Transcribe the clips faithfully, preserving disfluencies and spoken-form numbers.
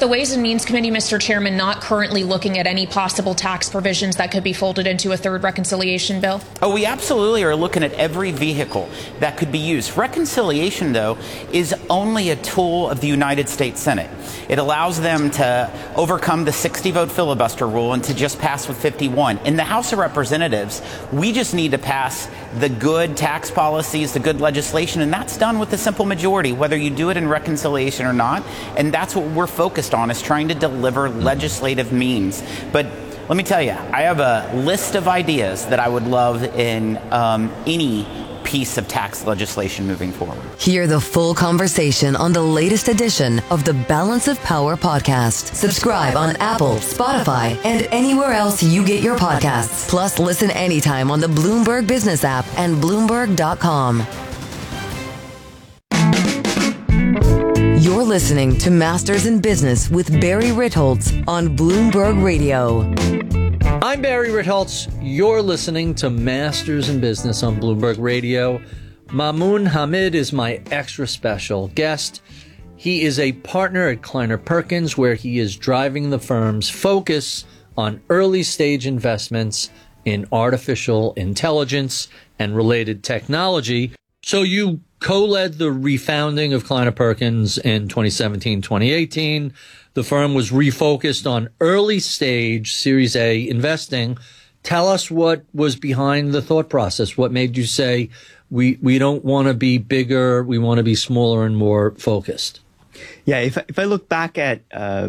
the Ways and Means Committee, Mister Chairman, not currently looking at any possible tax provisions that could be folded into a third reconciliation bill? Oh, we absolutely are looking at every vehicle that could be used. Reconciliation, though, is only a tool of the United States Senate. It allows them to overcome the sixty vote filibuster rule and to just pass with fifty-one. In the House of Representatives, we just need to pass the good tax policies, the good legislation, and that's done with a simple majority, whether you do it in reconciliation or not. And that's what we're focused on, is trying to deliver legislative means. But let me tell you, I have a list of ideas that I would love in um, any piece of tax legislation moving forward. Hear the full conversation on the latest edition of the Balance of Power podcast. Subscribe on Apple, Spotify, and anywhere else you get your podcasts. Plus, listen anytime on the Bloomberg Business app and Bloomberg dot com. You're listening to Masters in Business with Barry Ritholtz on Bloomberg Radio. I'm Barry Ritholtz. You're listening to Masters in Business on Bloomberg Radio. Mamoun Hamid is my extra special guest. He is a partner at Kleiner Perkins, where he is driving the firm's focus on early stage investments in artificial intelligence and related technology. So you co-led the refounding of Kleiner Perkins in twenty seventeen, twenty eighteen. The firm was refocused on early stage Series A investing. Tell us what was behind the thought process. What made you say, we, we don't want to be bigger, we want to be smaller and more focused? Yeah, if, if I look back at uh,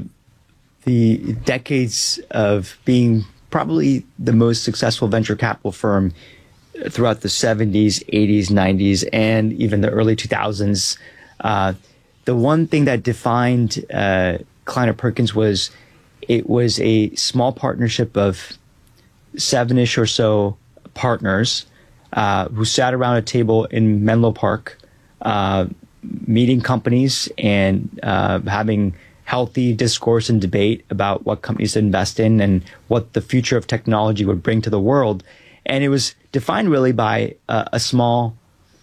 the decades of being probably the most successful venture capital firm throughout the seventies, eighties, nineties, and even the early two thousands, uh, the one thing that defined uh, Kleiner Perkins was it was a small partnership of seven-ish or so partners uh, who sat around a table in Menlo Park, uh, meeting companies and uh, having healthy discourse and debate about what companies to invest in and what the future of technology would bring to the world. And it was defined really by uh, a small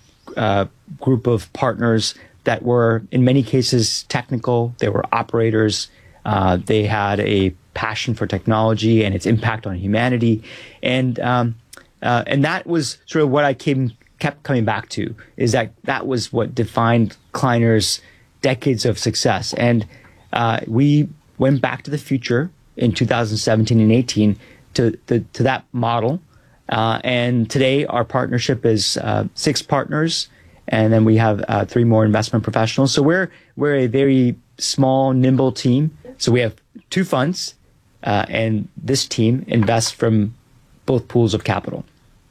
uh, group of partners that were, in many cases, technical. They were operators. Uh, they had a passion for technology and its impact on humanity. And um, uh, and that was sort of what I came kept coming back to, is that that was what defined Kleiner's decades of success. And uh, we went back to the future in two thousand seventeen and eighteen to, to, to that model. Uh, and today our partnership is uh, six partners, and then we have uh, three more investment professionals. So we're we're a very small, nimble team. So we have two funds, uh, and this team invests from both pools of capital.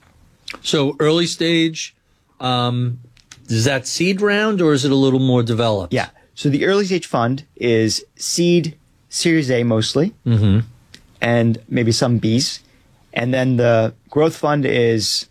So early stage, um, is that seed round or is it a little more developed? Yeah. So the early stage fund is seed, Series A mostly, mm-hmm. and maybe some Bs. And then the growth fund is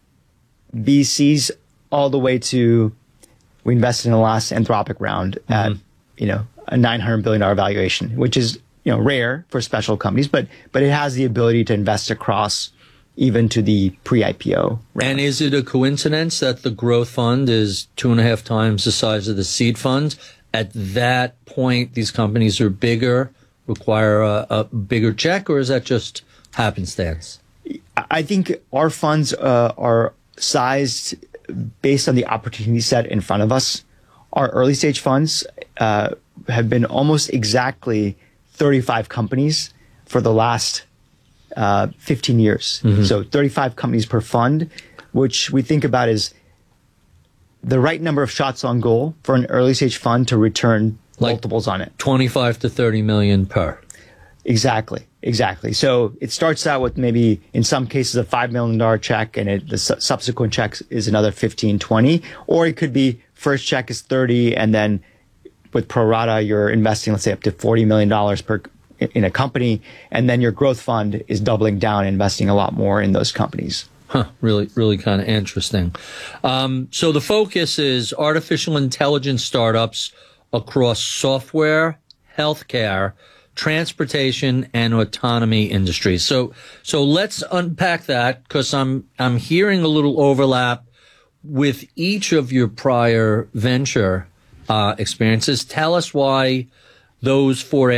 V Cs all the way to, we invested in the last Anthropic round mm-hmm. at, you know, a nine hundred billion dollars valuation, which is, you know, rare for special companies, but, but it has the ability to invest across even to the pre-I P O round. And is it a coincidence that the growth fund is two and a half times the size of the seed fund? At that point, these companies are bigger, require a, a bigger check, or is that just happenstance? I think our funds uh, are sized based on the opportunity set in front of us. Our early stage funds uh, have been almost exactly thirty-five companies for the last uh, fifteen years. Mm-hmm. So thirty-five companies per fund, which we think about as the right number of shots on goal for an early stage fund to return like multiples on it. twenty-five to thirty million per. Exactly. Exactly. So it starts out with maybe, in some cases, a five million dollars check, and it, the su- subsequent check is another fifteen, twenty. Or it could be first check is thirty, and then with pro rata, you're investing, let's say, up to forty million dollars per in a company, and then your growth fund is doubling down, investing a lot more in those companies. Huh, really, really kind of interesting. Um, so the focus is artificial intelligence startups across software, healthcare, transportation, and autonomy industries. So, so let's unpack that, because I'm, I'm hearing a little overlap with each of your prior venture, uh, experiences. Tell us why those four